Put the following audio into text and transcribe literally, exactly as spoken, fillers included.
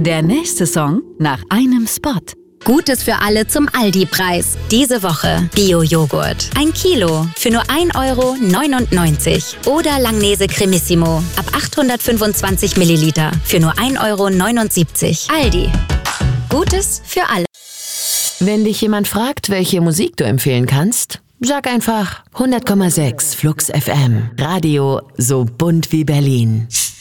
Der nächste Song nach einem Spot. Gutes für alle zum Aldi-Preis. Diese Woche Bio-Joghurt. Ein Kilo für nur ein Euro neunundneunzig. Oder Langnese Cremissimo ab achthundertfünfundzwanzig Milliliter für nur ein Euro neunundsiebzig. Aldi. Gutes für alle. Wenn dich jemand fragt, welche Musik du empfehlen kannst, sag einfach hundert Komma sechs Flux F M. Radio so bunt wie Berlin.